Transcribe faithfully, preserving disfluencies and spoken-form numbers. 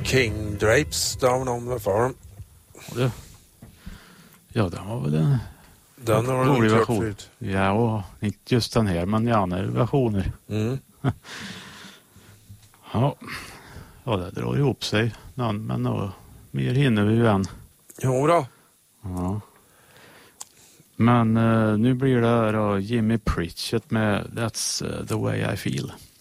King Drapes Down on the Farm. Det, ja, den var väl en den har rolig version. Ja, och inte just den här, men gärna versioner. Mm. ja. ja, det drar ihop sig. Men, men och, mer hinner vi ju än. Jo då. Ja. Men uh, nu blir det då Jimmy Pritchett med That's uh, the way I feel.